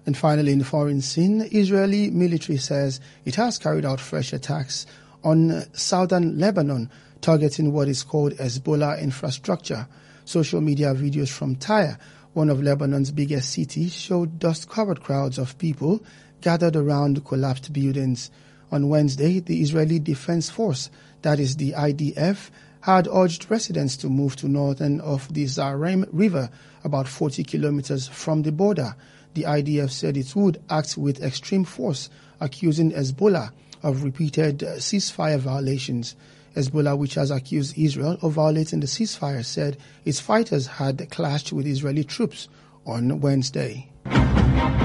And finally, in the foreign scene, Israeli military says it has carried out fresh attacks on southern Lebanon, targeting what is called Hezbollah infrastructure. Social media videos from Tyre, one of Lebanon's biggest cities, showed dust-covered crowds of people gathered around collapsed buildings. On Wednesday, the Israeli Defense Force, that is the IDF, had urged residents to move to northern of the Zarim River, about 40 kilometers from the border. The IDF said it would act with extreme force, accusing Hezbollah of repeated ceasefire violations. Hezbollah, which has accused Israel of violating the ceasefire, said its fighters had clashed with Israeli troops on Wednesday.